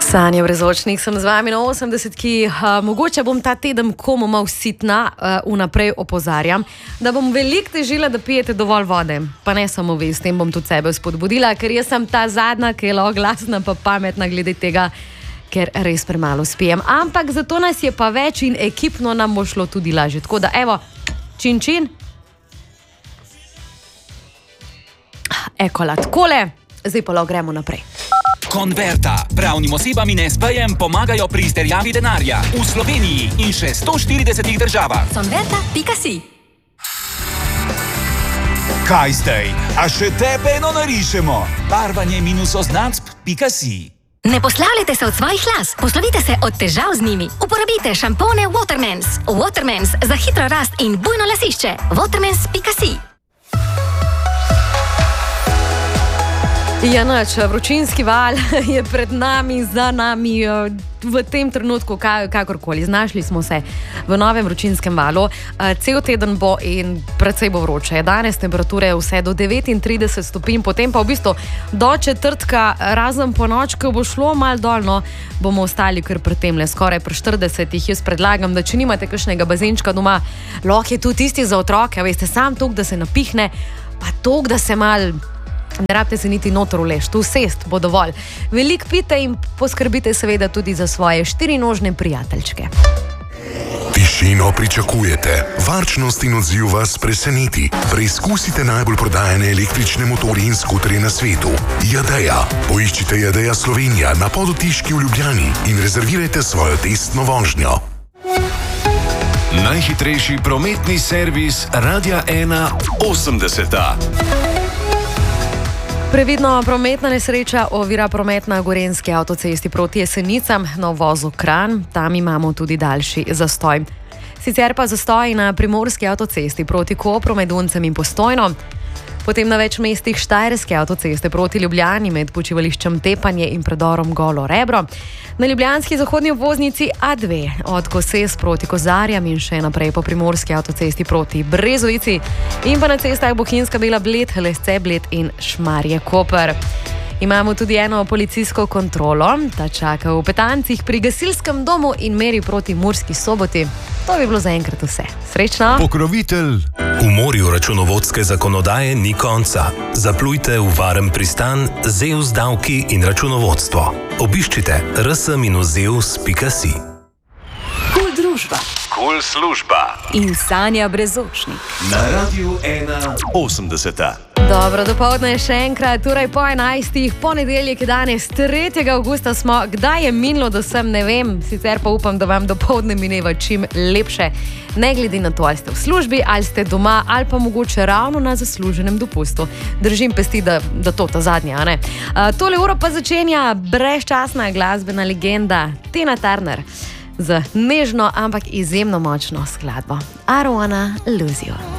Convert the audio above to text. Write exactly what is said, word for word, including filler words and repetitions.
Sanja Brezočnik, sem z vami na osemdesetki. Uh, mogoče bom ta teden komu mal sitna, uh, vnaprej opozarjam, da bom veliko težila, da pijete dovolj vode. Pa ne samo vi, s tem bom tudi sebe spodbudila, ker jaz sem ta zadnja, ki je lahko glasna pa pametna glede tega, ker res premalo spijem. Ampak zato nas je pa več in ekipno nam bo šlo tudi lažje. Tako da, evo, čin čin. Ekola, takole, zdaj pa lahko gremo naprej. Converta. Pravnim osebam in es pejem pomagajo pri izterjavi denarja v Sloveniji in še sto štiridesetih državah. Converta pika si. Kaj zdaj? A še tebe eno narišemo? Barvanje minus oznacb pika si. Ne poslavljajte se od svojih las, poslovite se od težav z njimi. Uporabite šampone Watermans. Watermans za hitro rast in bujno lasišče. Watermans pika si. Ja, nač, vročinski val je pred nami, za nami, v tem trenutku, kakorkoli. Znašli smo se v novem vročinskem valu. Cel teden bo in precej bo vroče. Danes temperature vse do devetintrideset stopinj, potem pa v bistvu do četrtka, razen po noč, ko bo šlo mal dolno, bomo ostali kar pri temle, skoraj pri štiridesetih. Jaz predlagam, da če nimate kakšnega bazenčka doma, lahko je tudi tisti za otroke, veste, sam tok, da se napihne, pa tok, da se mal... Ne rabite se niti noter uležt, vsest bo dovolj. Veliko pite in poskrbite seveda tudi za svoje štirinožne prijateljčke. Tišino pričakujete, varčnost in odziv vas preseneti. Preizkusite najbolj prodajane električne motorje in skuterje na svetu. Jadeja. Poiščite Jadeja Slovenija na Podotiški v Ljubljani in rezervirajte svojo testno vožnjo. Najhitrejši prometni servis Radia ena osemdeseta. Previdno, prometna nesreča ovira promet na Gorenjski avtocesti proti Jesenicam na uvozu Kranj. Tam imamo tudi daljši zastoj. Sicer pa zastoj na Primorski avtocesti proti Kopru med Uncem in Postojno. Potem na več mestih Štajerske avtoceste proti Ljubljani med počivališčem Tepanje in predorom Golo Rebro. Na ljubljanski zahodni obvoznici A dve od Koses proti Kozarjam in še naprej po Primorski avtocesti proti Brezovici in pa na cestah Bohinjska Bela Bled, Lesce Bled in Šmarje Koper. Imamo tudi eno policijsko kontrolo, ta čaka v Petancih pri gasilskem domu in meri proti Murski Soboti. To bi bilo zaenkrat vse. Srečno! Pokrovitelj. V morju računovodske zakonodaje ni konca. Zaplujte v varen pristan Zeus davki in računovodstvo. Obiščite r s minus zeus pika si. Kul družba. Kul služba. In Sanja Brezočnik. Na Radiu ena osemdeseta. Dobro, dopoldne še enkrat, torej po enajstih, ponedeljek je danes, tretjega avgusta smo. Kdaj je minilo, da sem, ne vem, sicer pa upam, da vam dopoldne mineva čim lepše. Ne glede na to, ali ste v službi, ali ste doma, ali pa mogoče ravno na zasluženem dopustu. Držim pesti, da, da to ta zadnja, a ne? A, tole uro pa začenja brezčasna glasbena legenda Tina Turner z nežno, ampak izjemno močno skladbo I Don't Wanna Lose You.